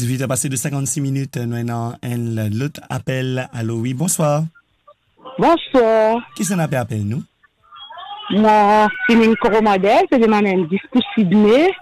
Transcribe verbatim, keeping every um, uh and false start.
dix-huit heures passées de cinquante-six minutes, nous avons un l'autre appel. Allô, oui, bonsoir. Bonsoir. Qui s'en appelle, appelle nous? Moi, c'est une coromodèle, c'est de ma même discours Sydney.